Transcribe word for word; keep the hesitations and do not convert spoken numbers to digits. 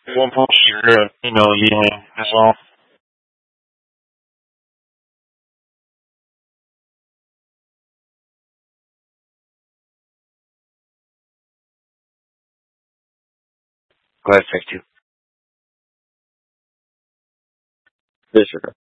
One post your uh, email you as well. Go ahead, thank you. Yes, sir.